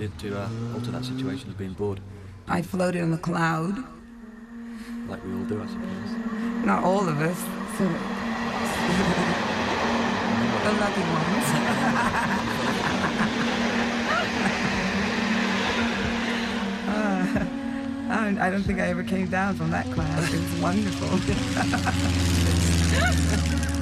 did to alter that situation of being bored? I floated on a cloud. Like we all do, I suppose. Not all of us. So the lucky ones. I don't think I ever came down from that cloud. It was wonderful.